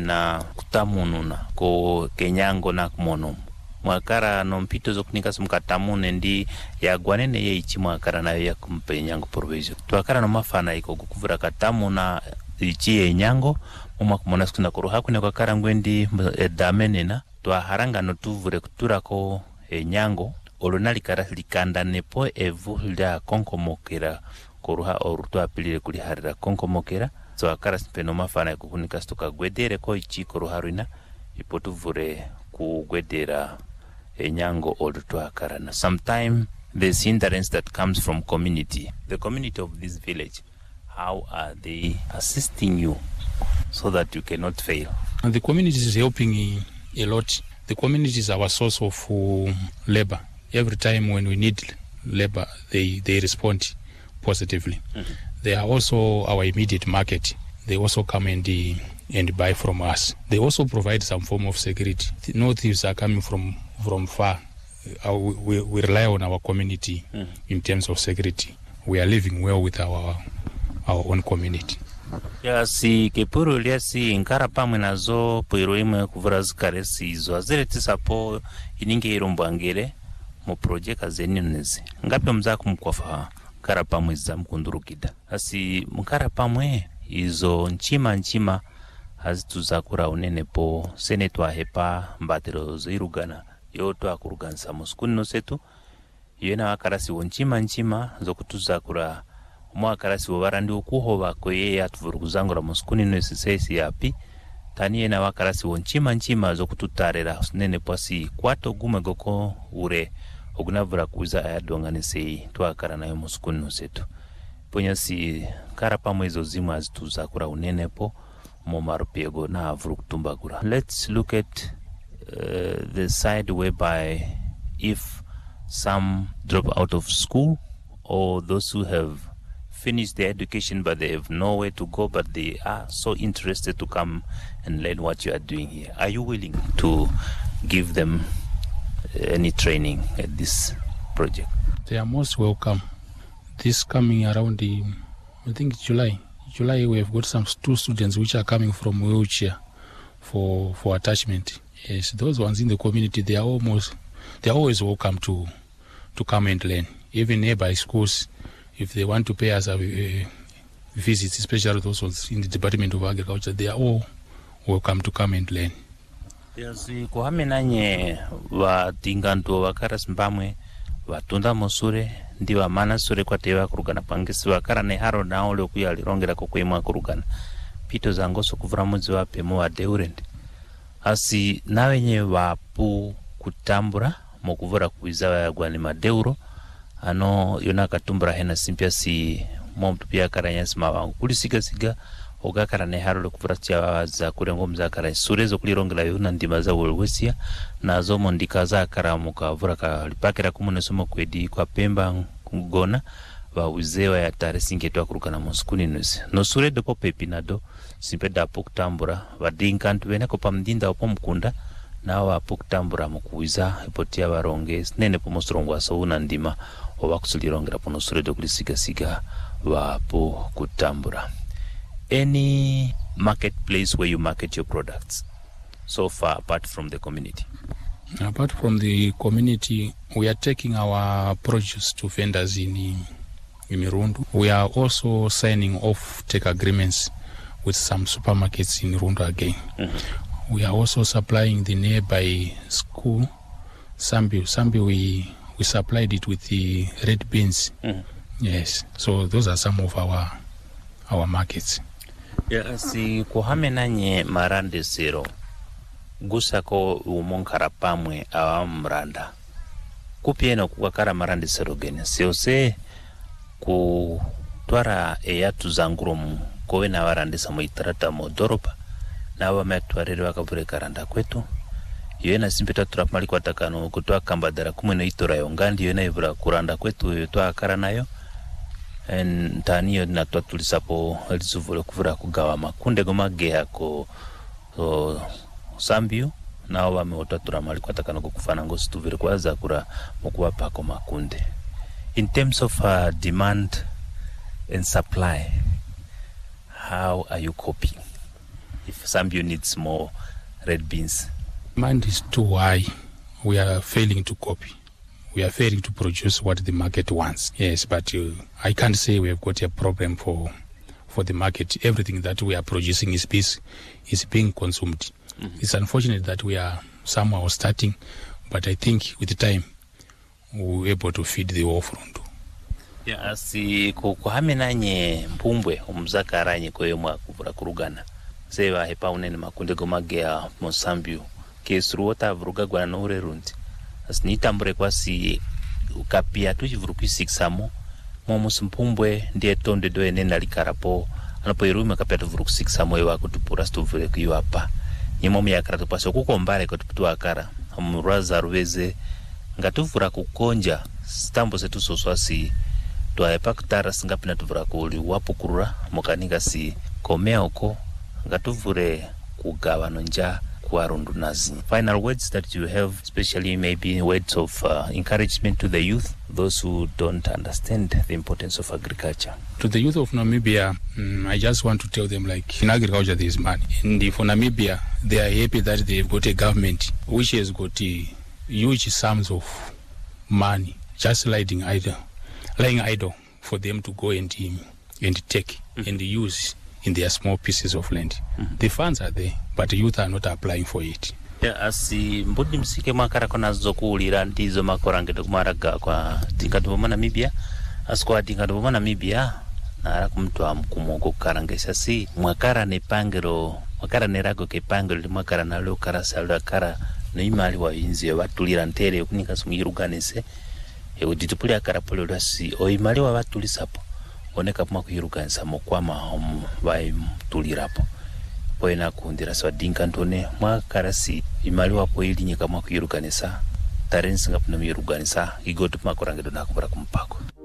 na kutamununa ko kenyango na kumono mwakara no mpito zokunika sumkatamune ndi yagwanene ye ichi mwakara nayo yakumpe nyango provision twakara no mafana iko kukuvura katamuna ichi ye nyango kumona sikuna kuruha kune kwa karangwendi edamenena twaharanga no tuvure kuturako nyango olunali kara likanda nepo evu lya konkomokera kuruha oruto apilire kuli harira konkomokera so akara simpeno mafana kukunika stoka gwedere ko ichi kuruha ruina ipotuvure kugwedera nyango oruto akara na sometime there's hindrance that comes from the community of this village. How are they assisting you so that you cannot fail? And the community is helping a lot. The community is our source of labor. Every time when we need labor, they respond positively. Mm-hmm. They are also our immediate market. They also come and buy from us. They also provide some form of security. No thieves are coming from far. We rely on our community in terms of security. We are living well with our own community. Si kepuru liasi inkara pamwe nazo poiro imwe kuvura zikaresi izo azireti sapo ininge irombangere mu project azeninezi ngapi mzaku mkwafa kara pamwe za mkundurukida asi mkara pamwe izo nchima hazituzakura unene po senetwa hepa mbatero zirugana yoto akurugansa muskuni no setu yena wakarasi wonchima zokutuzakura mwakarasi wobarandi okuhoba ko ye atuvuruguzangura muskuni no sisesi yapi tani yena wakarasi wonchima zokututarera nene pasi kwato gume goko ure ogunavura kuza ayadonganise twakara nayo muskuni no setu ponya si karapa mwezo zima azituzakura unene po mo marupego na avurukutumbagura. Let's look at the side whereby if some drop out of school or those who have finished their education but they have nowhere to go but they are so interested to come and learn what you are doing here. Are you willing to give them any training at this project? They are most welcome. This coming around I think July we have got some 2 students which are coming from wheelchair for attachment. Yes, those ones in the community, they are always welcome to come and learn. Even nearby schools, if they want to pay us visits, especially those ones in the Department of Agriculture, they are all welcome to come and learn. Yes, kuhamenanye watinganto wakaras mbamwe watunda mosure ndi wamana sure kwa tewa kurugana pangisi wakara ne haro na ole kuya lirongera ko kwema kurugana pito zangoso kuvura muzi wape mo adeurend asi nawenye wapu kutambura mo kuvura kuiza yagwani madeuro ano yona katumbura hena simpia si momtu pia karanyasi mawangu kulisiga ogakara ne haro kuvura tia za kurengo mzakara surezo kulirongela yona ndima za wolwesia na zomo ndikaza karamuka vura ka lipakera kumune somo kwedi kwa Pemba kugona wa uzewa ya taresinge twa kurukana muskuni nusi no sure de popepinado simpeda pokutambura vadinkantu wena ko pamdinda opo mkunda na wa pokutambura mukuiza ipotia baronge nene po mostrongo so una ndima obakusulirongera pono sure de kulisiga wa pokutambura. Any marketplace where you market your products so far apart from the community? Apart from the community, we are taking our produce to vendors in Rundu. We are also signing off-take agreements with some supermarkets in Rundu again. Mm-hmm. We are also supplying the nearby school, Sambi we supplied it with the red beans. Mm-hmm. Yes, so those are some of our markets. Si kuhame nanye marande zero gusako umonkara pamwe awamranda kupieno kukakara marande zero gene siose kutwara eyatu zangurumu kowe na warande samo itarata modoropa na wametwarere wakabure karanda kwetu yoena simpeta turapmali kwa takano kutoa kambadara kumweno itora yongandi yoena ibura kuranda kwetu yotoa akara nayo ntaniyo natwa tulisapo elizuvule kuvura kugawa makunde gomageha ko Sambiu nao wameotatura mali kwa takano kufana ngosi tuvire kwaza kura mukuwa pako makunde. In terms of demand and supply, how are you coping? if Sambio needs more red beans? Demand is too high. We are failing to copy. We are failing to produce what the market wants. Yes, but I can't say we have got a problem for the market. Everything that we are producing is being consumed. Mm-hmm. It's unfortunate that we are somehow starting, but I think with the time we're able to feed the whole front. Yeah, asi kuhamenanye mpumbwe umzakaranye kweyomwa kuvura kurugana. Seva hepa unene makunde gomagea Mosambio. Kesruota vuruga gwana nore rundi. Asinitambure kwasi ukapia tujivuru kwisixamo. Momus mpumbwe ndiye tonde doe nena likarapo. Anapo irumi kapia tuvuru kwisixamo ewa kutupura stuvure kuyuapa. Nyimomi ya karatu paso kukombare kutuputua akara. Amuraza ruweze. Ngatuvura kukonja. Stambo setu soswasi. Tuaepa kutara singapina tuvura kuli wapu kurura. Mokanika si komea oko. Ngatuvure kugawa nonja kuarundu nazi. Final words that you have, especially maybe words of encouragement to the youth, those who don't understand the importance of agriculture. To the youth of Namibia, I just want to tell them, like, in agriculture there is money. And for Namibia, they are happy that they've got a government which has got huge sums of money just lying idle for them to go and take and use in their small pieces of land. Mm-hmm. The funds are there, but the youth are not applying for it. Yeah, asi mbudi msike makara kona zokuulira ndizo makorangedo kumaraga kwa tingadoma Namibia. Askwa tingadoma Namibia na kumtwa mkumogo karangesa si mwakara ne pangero mwakara ne rago ke pangero mwakara na lo karasala kara no imali wa inzi batulira ntere kunika sumiruganese uditupuli akara polo lasi o imali wa batulisapo oneka puma kuyiruganisa mokwama vai tulirapo poena kundira so dinkantone mwakarasi imali wapo ili nyika mwa kuyiruganisa tarensi ngapuna miyiruganisa igotu makorangedo nakubara kumpako.